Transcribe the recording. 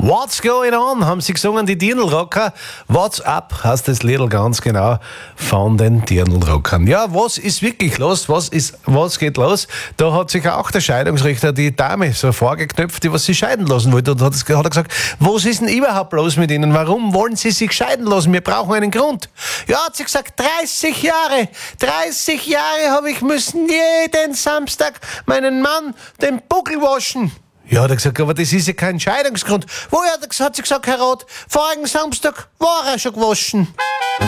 What's going on? Haben sie gesungen, die Dirndl-Rocker. What's up heißt das Liedl ganz genau von den Dirndl-Rockern. Ja, was ist wirklich los? Was geht los? Da hat sich auch der Scheidungsrichter die Dame so vorgeknöpft, die was sie scheiden lassen wollte. Und hat er gesagt, was ist denn überhaupt los mit Ihnen? Warum wollen Sie sich scheiden lassen? Wir brauchen einen Grund. Ja, hat sie gesagt, 30 Jahre. 30 Jahre habe ich müssen jeden Samstag meinen Mann den Buckel waschen. Ja, hat er gesagt, aber das ist ja kein Scheidungsgrund. Woher hat sie gesagt, Herr Roth, vorigen Samstag war er schon gewaschen.